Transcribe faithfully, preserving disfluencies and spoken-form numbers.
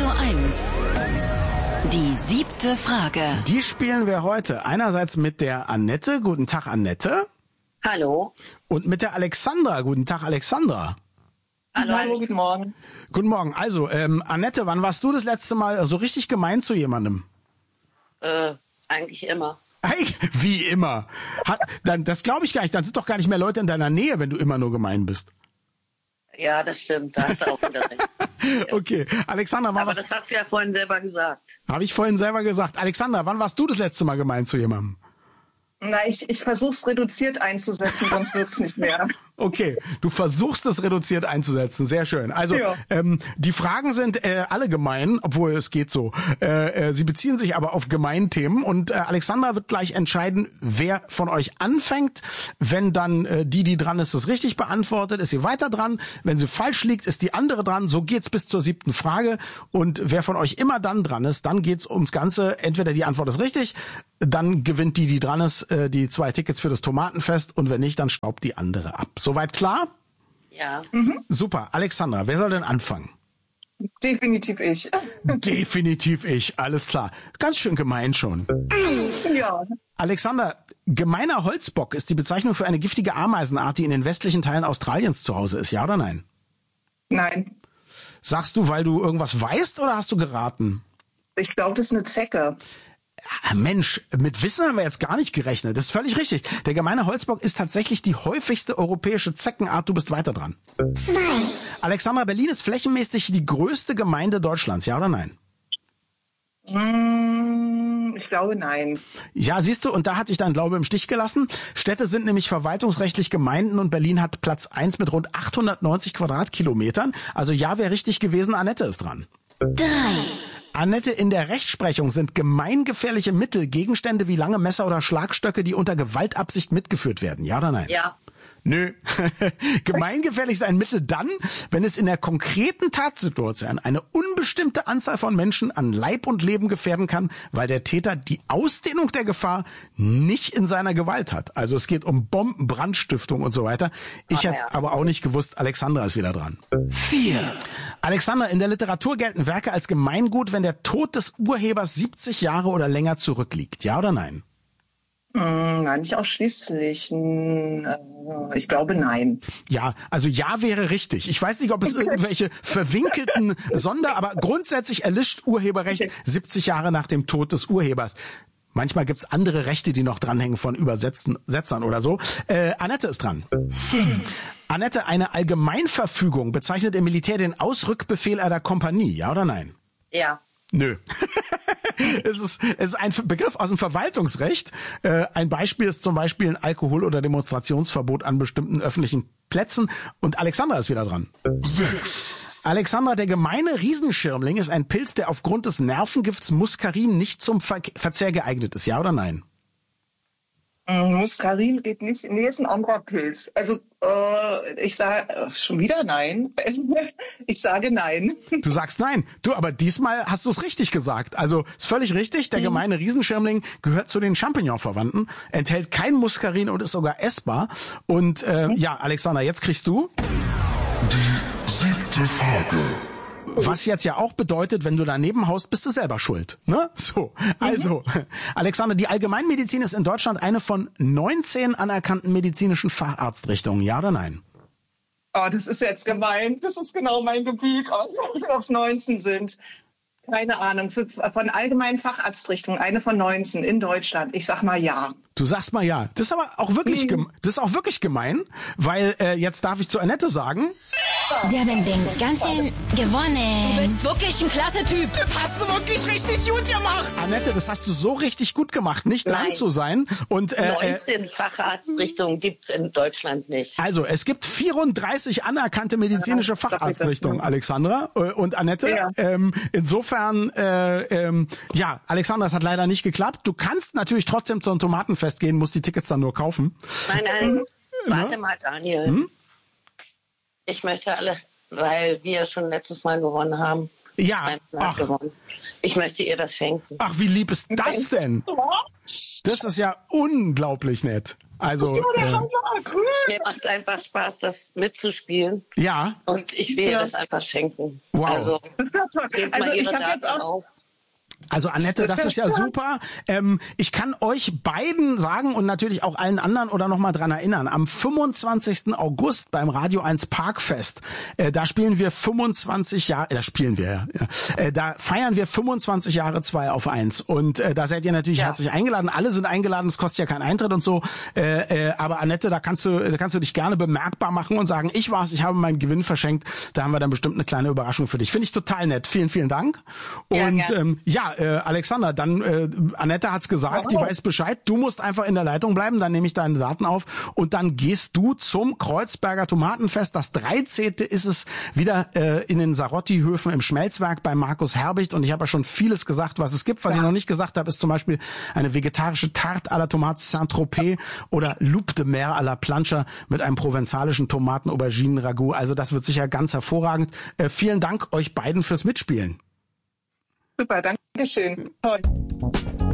Radio eins. Die siebte Frage. Die spielen wir heute einerseits mit der Annette. Guten Tag, Annette. Hallo. Und mit der Alexandra. Guten Tag, Alexandra. Hallo, Hallo guten Morgen. Guten Morgen. Also, ähm, Annette, wann warst du das letzte Mal so richtig gemein zu jemandem? Äh, eigentlich immer. Hey, wie immer. Hat, dann, das glaube ich gar nicht. Dann sind doch gar nicht mehr Leute in deiner Nähe, wenn du immer nur gemein bist. Ja, das stimmt. Da hast du auch wieder recht. Okay, Alexandra, wann Aber was? das hast du ja vorhin selber gesagt. Habe ich vorhin selber gesagt. Alexandra, wann warst du das letzte Mal gemein zu jemandem? Na, ich, ich versuche es reduziert einzusetzen, sonst wird's nicht mehr. Okay, du versuchst es reduziert einzusetzen, sehr schön. Also ja. ähm, die Fragen sind äh, alle gemein, obwohl es geht so. Äh, äh, sie beziehen sich aber auf Gemeinthemen und äh, Alexandra wird gleich entscheiden, wer von euch anfängt. Wenn dann äh, die, die dran ist, das richtig beantwortet, ist sie weiter dran. Wenn sie falsch liegt, ist die andere dran. So geht's bis zur siebten Frage. Und wer von euch immer dann dran ist, dann geht's ums Ganze. Entweder die Antwort ist richtig, dann gewinnt die, die dran ist, äh, die zwei Tickets für das Tomatenfest und wenn nicht, dann staubt die andere ab. Soweit klar? Ja. Mhm. Super. Alexandra, wer soll denn anfangen? Definitiv ich. Definitiv ich, alles klar. Ganz schön gemein schon. Ja. Alexander, gemeiner Holzbock ist die Bezeichnung für eine giftige Ameisenart, die in den westlichen Teilen Australiens zu Hause ist, ja oder nein? Nein. Sagst du, weil du irgendwas weißt oder hast du geraten? Ich glaube, das ist eine Zecke. Ja, Mensch, mit Wissen haben wir jetzt gar nicht gerechnet. Das ist völlig richtig. Der gemeine Holzbock ist tatsächlich die häufigste europäische Zeckenart. Du bist weiter dran. Nein. Alexandra, Berlin ist flächenmäßig die größte Gemeinde Deutschlands, ja oder nein? Mm, ich glaube, nein. Ja, siehst du, und da hatte ich deinen Glaube im Stich gelassen. Städte sind nämlich verwaltungsrechtlich Gemeinden und Berlin hat Platz eins mit rund achthundertneunzig Quadratkilometern. Also ja, wäre richtig gewesen, Annette ist dran. Drei. Annette, in der Rechtsprechung sind gemeingefährliche Mittel Gegenstände wie lange Messer oder Schlagstöcke, die unter Gewaltabsicht mitgeführt werden. Ja oder nein? Ja. Nö. Gemeingefährlich ist ein Mittel dann, wenn es in der konkreten Tatsituation eine unbestimmte Anzahl von Menschen an Leib und Leben gefährden kann, weil der Täter die Ausdehnung der Gefahr nicht in seiner Gewalt hat. Also es geht um Bomben, Brandstiftung und so weiter. Ich Ah, hätte ja. aber auch nicht gewusst, Alexandra ist wieder dran. Vier. Alexander, in der Literatur gelten Werke als Gemeingut, wenn der Tod des Urhebers siebzig Jahre oder länger zurückliegt. Ja oder nein? Mm, nein, nicht ausschließlich. Mm, äh, Ich glaube, nein. Ja, also ja wäre richtig. Ich weiß nicht, ob es irgendwelche verwinkelten Sonder, aber grundsätzlich erlischt Urheberrecht siebzig Jahre nach dem Tod des Urhebers. Manchmal gibt's andere Rechte, die noch dranhängen von Übersetzen, Setzern oder so. Äh, Annette ist dran. Fünf. Annette, eine Allgemeinverfügung bezeichnet im Militär den Ausrückbefehl einer Kompanie, ja oder nein? Ja. Nö. es, ist, es ist ein Begriff aus dem Verwaltungsrecht. Äh, ein Beispiel ist zum Beispiel ein Alkohol- oder Demonstrationsverbot an bestimmten öffentlichen Plätzen. Und Alexandra ist wieder dran. Sechs. Alexandra, der gemeine Riesenschirmling ist ein Pilz, der aufgrund des Nervengifts Muskarin nicht zum Ver- Verzehr geeignet ist. Ja oder nein? Mm, Muskarin geht nicht. Nee, ist ein anderer Pilz. Also, äh, ich sage äh, schon wieder nein. Ich sage nein. Du sagst nein. Du, aber diesmal hast du es richtig gesagt. Also ist völlig richtig. Der gemeine Riesenschirmling gehört zu den Champignon-Verwandten, enthält kein Muskarin und ist sogar essbar. Und äh, ja, Alexandra, jetzt kriegst du Die siebte Frage. was jetzt ja auch bedeutet, wenn du daneben haust, bist du selber schuld. Ne? So, also, Alexander, die Allgemeinmedizin ist in Deutschland eine von neunzehn anerkannten medizinischen Facharztrichtungen. Ja oder nein? Oh, das ist jetzt gemein. Das ist genau mein Gebiet. Aber ich weiß nicht, ob es neunzehn sind. Keine Ahnung. Für, von allgemeinen Facharztrichtungen, eine von neunzehn in Deutschland. Ich sag mal ja. Du sagst mal ja. Das ist aber auch wirklich, gem- das ist auch wirklich gemein, weil äh, jetzt darf ich zu Annette sagen, Wir haben den ganzen gewonnen. Du bist wirklich ein klasse Typ. Das hast du wirklich richtig gut gemacht. Annette, das hast du so richtig gut gemacht, nicht dran Nein. zu sein. Und äh, äh, neunzehn Facharztrichtungen gibt's in Deutschland nicht. also es gibt vierunddreißig anerkannte medizinische Facharztrichtungen, Alexandra äh, und Annette. Ja. Ähm, insofern, äh, ähm, ja, Alexandra, das hat leider nicht geklappt. Du kannst natürlich trotzdem zum Tomatenfest gehen, musst die Tickets dann nur kaufen. Nein, nein. Warte mal, Daniel. Hm? Ich möchte alles, weil wir schon letztes Mal gewonnen haben. Ja, Beim Schlag ach, gewonnen. Ich möchte ihr das schenken. ach, wie lieb ist das denn? Das ist ja unglaublich nett. Also äh, Mir macht einfach Spaß, das mitzuspielen. ja, Und ich will ihr Ja. das einfach schenken. Wow. Also, gebt Also mal ich ihre habe jetzt Daten auch auf. also Annette, das ist ja super. Ähm, ich kann euch beiden sagen und natürlich auch allen anderen oder noch mal dran erinnern, am fünfundzwanzigsten August beim Radio eins Parkfest, äh, da spielen wir fünfundzwanzig Jahre, äh, da spielen wir, ja, ja, äh, da feiern wir fünfundzwanzig Jahre zwei auf eins und äh, da seid ihr natürlich Ja. herzlich eingeladen. Alle sind eingeladen, es kostet ja keinen Eintritt und so. Äh, äh, aber Annette, da kannst du, da kannst du dich gerne bemerkbar machen und sagen, ich war's, ich habe meinen Gewinn verschenkt. Da haben wir dann bestimmt eine kleine Überraschung für dich. Finde ich total nett. Vielen, vielen Dank. Ja, Und gerne. ähm, ja, äh, Alexander, dann äh, Annette hat's gesagt, die weiß Bescheid. Du musst einfach in der Leitung bleiben, dann nehme ich deine Daten auf und dann gehst du zum Kreuzberger Tomatenfest. Das dreizehnte ist es wieder äh, in den Sarotti-Höfen im Schmelzwerk bei Markus Herbicht. Und ich habe ja schon vieles gesagt, was es gibt. Was ja. ich noch nicht gesagt habe, ist zum Beispiel eine vegetarische Tarte à la Tomate Saint-Tropez oder Loup de Mer à la Plancha mit einem provenzalischen Tomaten-Auberginen-Ragout. Also das wird sicher ganz hervorragend. Äh, vielen Dank euch beiden fürs Mitspielen. super, danke schön. Toll.